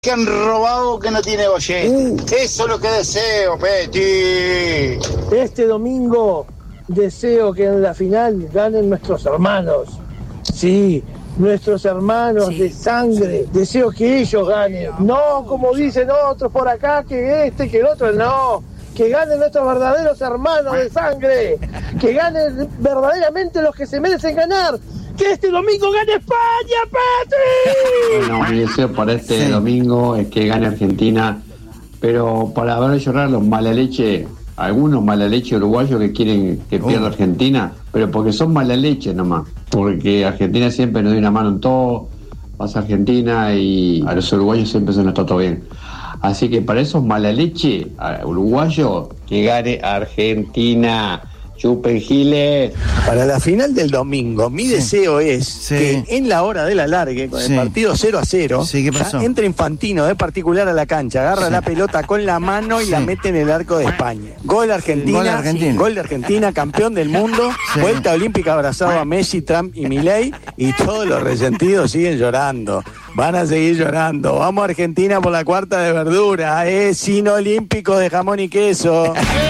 que han robado que no tiene bollete. Eso es lo que deseo, Peti. Este domingo deseo que en la final ganen nuestros hermanos. Sí, nuestros hermanos de sangre. Deseo que ellos ganen. No como dicen otros por acá, que que el otro no. Que ganen nuestros verdaderos hermanos de sangre. Que ganen verdaderamente los que se merecen ganar. ¡Que este domingo gane España, Patri! Bueno, mi deseo para este domingo es que gane Argentina, pero para ver llorar los mala leche, algunos mala leche uruguayos que quieren que pierda Argentina, pero porque son mala leche nomás, porque Argentina siempre nos dio una mano en todo, pasa Argentina y a los uruguayos siempre se nos está todo bien. Así que para esos mala leche uruguayos, que gane Argentina. Chupen Giles. Para la final del domingo, mi deseo es que en la hora del alargue, con el partido 0-0, entre Infantino de particular a la cancha, agarra la pelota con la mano y la mete en el arco de España. Gol Argentina, gol de Argentina, campeón del mundo, vuelta olímpica abrazado a Messi, Trump y Milei, y todos los resentidos siguen llorando. Van a seguir llorando. Vamos a Argentina por la cuarta de verdura, sin olímpico de jamón y queso.